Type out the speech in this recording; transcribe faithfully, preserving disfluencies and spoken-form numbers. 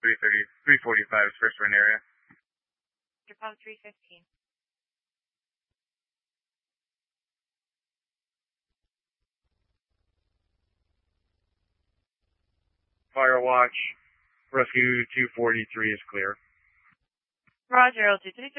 three thirty, three forty-five is first wind area. Intercom three fifteen. Fire watch, rescue two forty-three is clear. Roger, L two three.